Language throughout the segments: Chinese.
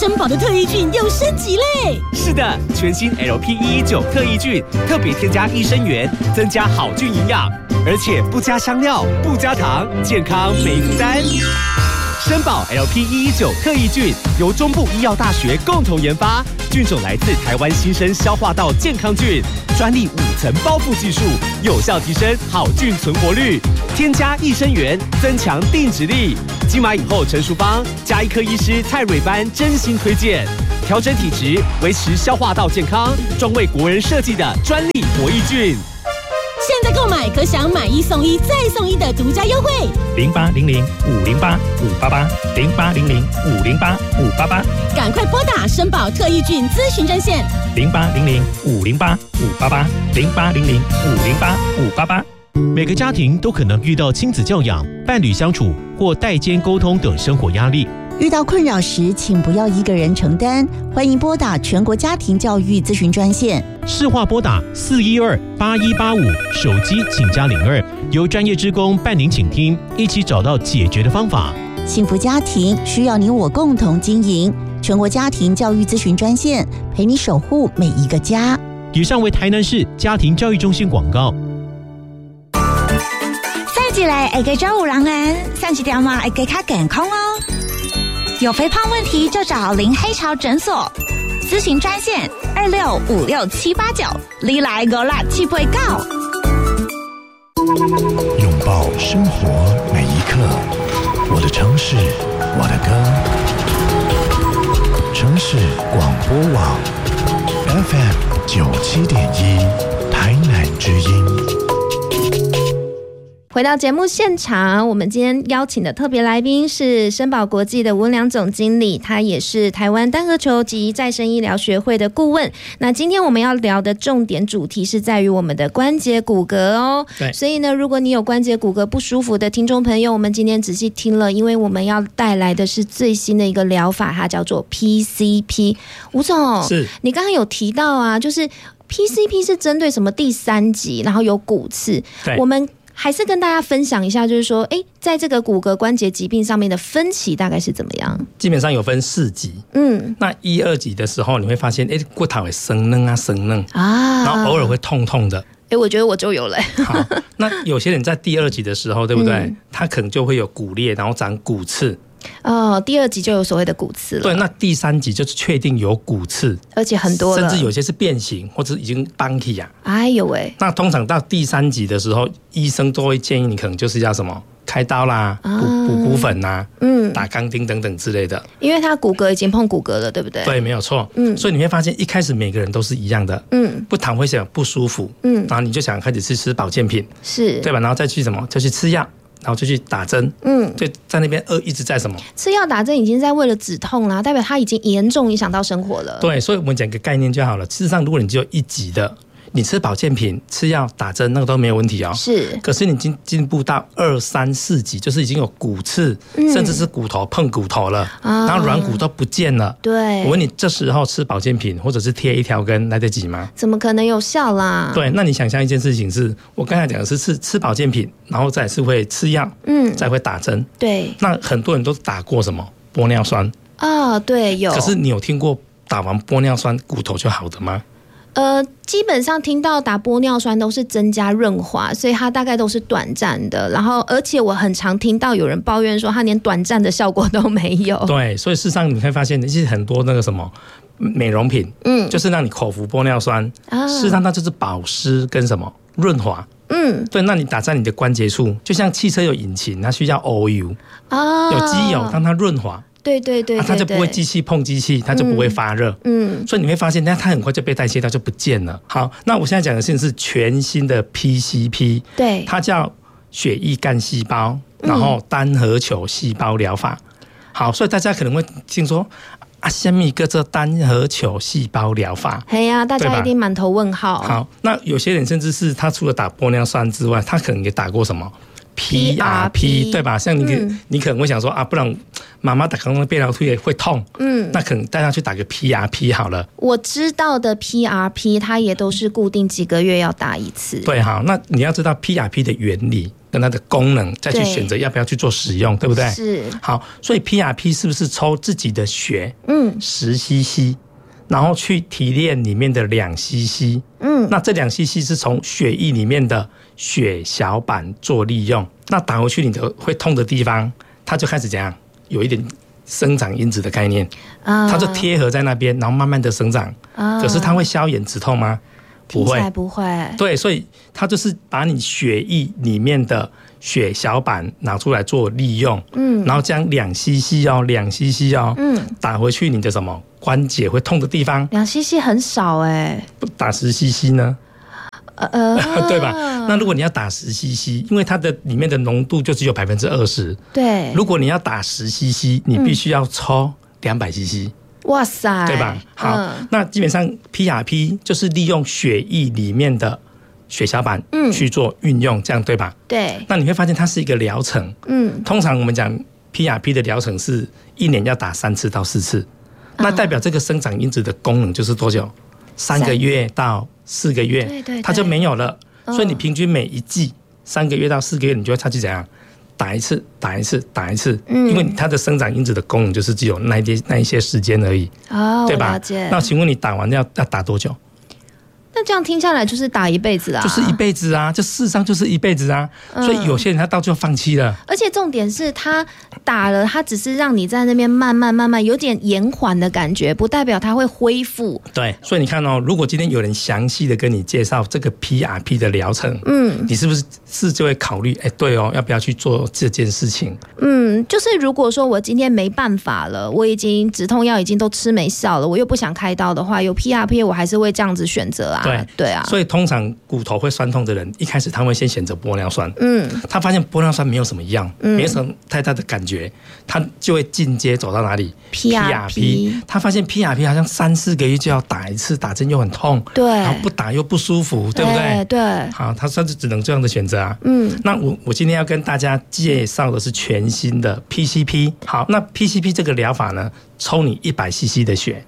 生保的特异菌又升级嘞！ 是的，全新 LP119 特异菌特别添加益生元，增加好菌营养，而且不加香料、不加糖，健康没负担。生保 LP119 特异菌由中部医药大学共同研发，菌种来自台湾新生消化道健康菌，专利5层包覆技术，有效提升好菌存活率。添加益生元，增强定植力。金马影后陈淑芳、加医科医师蔡蕊班真心推荐，调整体质，维持消化道健康，专为国人设计的专利活益菌。 现在购买可享买1送1再送1的独家优惠 ，0800-508-588，0800-508-588， 赶快拨打生保特异菌咨询专线 0800-508-588，0800-508-588。 每个家庭都可能遇到亲子教养、伴侣相处或代间沟通等生活压力。 遇到困扰时，请不要一个人承担，欢迎拨打全国家庭教育咨询专线， 市话拨打412-8185，手机请加02，由专业志工伴您倾听，一起找到解决的方法。 幸福家庭需要你我共同经营，全国家庭教育咨询专线，陪你守护每一个家。 以上为台南市家庭教育中心广告。 一来会给照顾人啊，上一条嘛会给较健康哦。有肥胖问题就找林黑潮诊所，咨询专线2656-789，你来56789。 拥抱生活每一刻，我的城市，我的歌。城市广播网 FM 97.1，台南之音。 回到节目现场，我们今天邀请的特别来宾是生保国际的吴文良总经理，他也是台湾单核球及再生医疗学会的顾问。那今天我们要聊的重点主题是在于我们的关节骨骼哦。 对， 所以呢，如果你有关节骨骼不舒服的听众朋友，我们今天仔细听了，因为我们要带来的是最新的一个疗法，它叫做 PCP。吴总， 是你刚刚有提到啊，就是 PCP 是针对什么第3级，然后有骨刺，我们还是跟大家分享一下，就是说，在这个骨骼关节疾病上面的分期大概是怎么样？ 基本上有分4级。那1、2级的时候，你会发现，骨头会生嫩啊，然后偶尔会痛痛的。 我觉得我就有了。 好，那有些人在第2级的时候，对不对？他可能就会有骨裂，然后长骨刺。 第2级就有所谓的骨刺了。 对，那第3级就是确定有骨刺， 而且很多了， 甚至有些是变形或者已经崩起啊。 哎呦喂！ 那通常到第3级的时候，医生都会建议你可能就是要什么开刀啦、补骨粉啦、打钢钉等等之类的， 因为它骨骼已经碰骨骼了，对不对？ 对，没有错。所以你会发现一开始每个人都是一样的，不躺会想不舒服，然后你就想开始吃保健品， 是对吧？然后再去什么，就去吃药。然后就去打针，就在那边一直在什么吃药打针，已经在为了止痛啦，代表它已经严重影响到生活了。 对，所以我们讲个概念就好了。事实上，如果你只有1级的，你吃保健品、吃药、打针，那个都没有问题哦。 是， 可是你进步到2、3、4级，就是已经有骨刺，甚至是骨头碰骨头了，然后软骨都不见了。 对， 我问你，这时候吃保健品或者是贴1条根来得及吗？ 怎么可能有效啦？ 对，那你想象一件事情是，我刚才讲的是吃保健品，然后再是会吃药，再会打针。 对， 那很多人都打过什么玻尿酸啊？对，有。 可是你有听过打完玻尿酸骨头就好的吗？ 基本上听到打玻尿酸都是增加润滑，所以它大概都是短暂的。然后，而且我很常听到有人抱怨说，它连短暂的效果都没有。 对，所以事实上你会发现，其实很多那个什么美容品，就是让你口服玻尿酸，事实上它就是保湿跟什么润滑。对，那你打在你的关节处，就像汽车有引擎，它需要 OU， 有机油让它润滑。对，它就不会机器碰机器，它就不会发热。所以你会发现，它很快就被代谢掉，就不见了。好，那我现在讲的是全新的 PCP， 对，它叫血液干细胞，然后单核球细胞疗法。好，所以大家可能会听说什么叫做单核球细胞疗法？ 嘿呀，大家一定满头问号。 好，那有些人甚至是他除了打玻尿酸之外，他可能也打过什么PRP， 对吧？像你可能会想说不然妈妈打刚刚变疗腿也会痛，那可能带他去打个 PRP 好了。 我知道的 PRP 它也都是固定几个月要打一次。 对，好，那你要知道 PRP 的原理， 跟它的功能，再去选择要不要去做使用，对不对？ 是。 好，所以 PRP 是不是抽自己的血，10cc，然后去提炼里面的2cc，那这2cc 是从血液里面的血小板做利用，那打回去你的会痛的地方，它就开始怎样，有一点生长因子的概念，它就贴合在那边，然后慢慢的生长。可是它会消炎止痛吗？不会， 不会。 对，所以它就是把你血液里面的血小板拿出来做利用，然后将2cc 哦，打回去你的什么关节会痛的地方。 2cc 很少哎， 打10cc呢？对吧？那如果你要打10cc，因为它的里面的浓度就只有20%， 对。 如果你要打10cc，你必须要抽200cc。 哇塞， 对吧？好，那基本上 PRP 就是利用血液里面的血小板去做运用，这样对吧？ 对。 那你会发现它是一个疗程，通常我们讲 PRP 的疗程是1年要打3次到4次，那代表这个生长因子的功能就是多久？3个月到4个月，对，它就没有了。所以你平均每一季3个月到4个月，你就会差去怎样？打一次，因为它的生长因子的功能就是只有那一些时间而已，对吧？ 了解。 那请问你打完要打多久？ 那这样听下来就是打一辈子啊， 就是一辈子啊，这事实上就是一辈子啊。所以有些人他到最后放弃了， 而且重点是他打了，他只是让你在那边慢慢有点延缓的感觉，不代表他会恢复。 对，所以你看哦，如果今天有人详细的跟你介绍这个 PRP 的疗程，你是不是就会考虑，对哦，要不要去做这件事情？ 就是如果说我今天没办法了，我已经止痛药已经都吃没效了，我又不想开刀的话，有 PRP 我还是会这样子选择啊。对啊， 所以通常骨头会酸痛的人，一开始他会先选择玻尿酸。他发现玻尿酸没有什么样，没什么太大的感觉，他就会进阶走到哪里 ？PRP。他发现 PRP 好像3-4个月就要打一次，打针又很痛， 对， 然后不打又不舒服，对不对？ 对。 好，他算是只能这样的选择啊。那我今天要跟大家介绍的是全新的 PCP。好，那 PCP 这个疗法呢，抽你100cc 的血。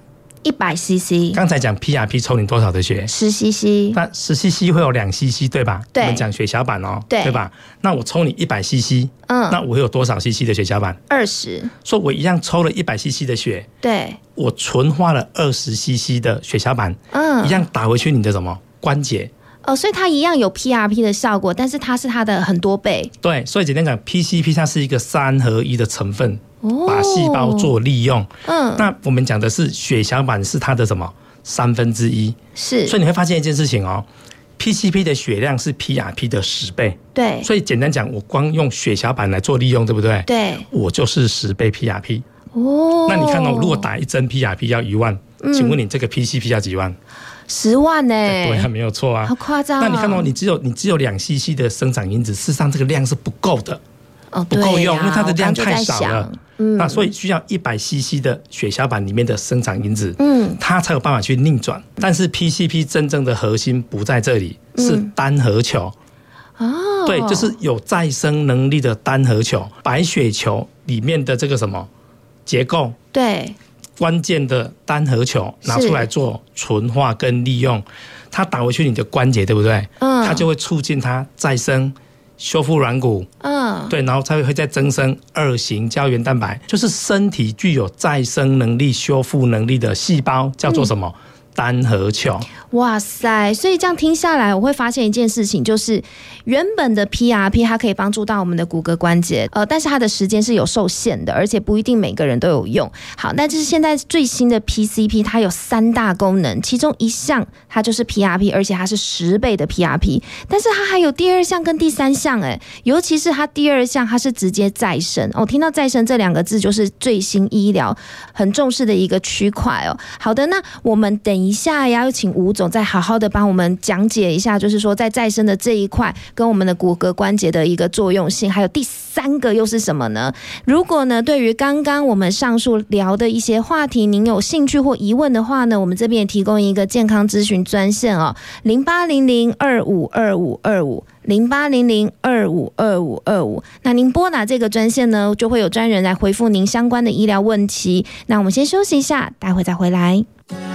100cc， 刚才讲 PRP 抽你多少的血 ？10cc。 那10cc 会有2cc 对吧？ 对。 我们讲血小板哦，对吧？那我抽你100cc，那我有多少 cc 的血小板 ？20。 所以我一样抽了100cc 的血， 对， 我纯化了20cc 的血小板，一样打回去你的什么关节？ 所以它一样有 PRP 的效果，但是它是它的很多倍。 对，所以简单讲 ，PCP 它是一个3合1的成分。把细胞做利用，那我们讲的是血小板是它的什么1/3， 是， 所以你会发现一件事情哦 ，PCP 的血量是 PRP 的10倍， 对， 所以简单讲，我光用血小板来做利用，对不对？ 对， 我就是10倍 PRP。那你看哦，如果打一针 PRP 要1万，请问你这个 PCP 要几万 ？10万呢？ 对啊，没有错啊， 好夸张。 那你看哦，你只有2cc 的生长因子，事实上这个量是不够的。不够用，因为它的量太少了。那所以需要100cc 的血小板里面的生长因子，它才有办法去逆转。但是 PCP 真正的核心不在这里，是单核球。对，就是有再生能力的单核球，白血球里面的这个什么结构， 对， 关键的单核球拿出来做纯化跟利用，它打回去你的关节，对不对？它就会促进它再生。修复软骨，对，然后才会再增生2型胶原蛋白，就是身体具有再生能力、修复能力的细胞，叫做什么？单核球。 哇塞！所以这样听下来，我会发现一件事情，就是原本的 PRP 它可以帮助到我们的骨骼关节，但是它的时间是有受限的，而且不一定每个人都有用。好，那就是现在最新的 PCP， 它有3大功能，其中一项它就是 PRP， 而且它是10倍的 PRP， 但是它还有第2项跟第3项，尤其是它第2项，它是直接再生。听到再生这2个字，就是最新医疗很重视的一个区块哦。好的，那我们等一下要请吴总再好好的帮我们讲解一下，就是说在再生的这一块跟我们的骨骼关节的一个作用性，还有第3个又是什么呢？如果呢对于刚刚我们上述聊的一些话题您有兴趣或疑问的话呢，我们这边也提供一个健康咨询专线哦，0800252525 0800252525，那您拨打这个专线呢，就会有专人来回复您相关的医疗问题。那我们先休息一下，待会再回来。